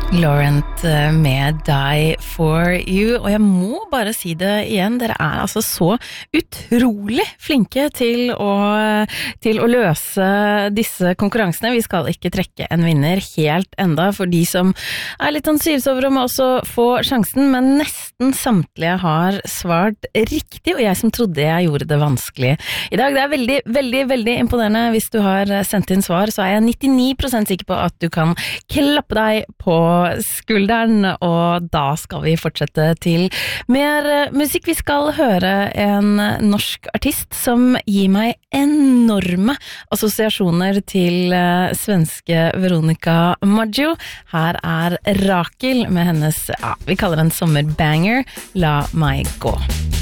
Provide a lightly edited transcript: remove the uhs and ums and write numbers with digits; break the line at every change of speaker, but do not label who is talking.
Laurent med Die For You, og jeg må bare si det igjen, dere altså så utrolig flinke til å løse disse konkurransene. Vi skal ikke trekke en vinner helt enda, for de som litt syvsovere må også få sjansen, men nesten samtlige har svart riktig, og jeg som trodde jeg gjorde det vanskelig. I dag, det veldig, veldig, veldig imponerende. Hvis du har sendt inn svar, så jeg 99% sikker på at du kan klappe deg på skulderen, og da skal vi fortsette til mer musikk. Vi skal høre en norsk artist som gir meg enorme assosiasjoner til svenske Veronica Maggio. Her Rakel med hennes, vi kaller den sommerbanger, La meg gå.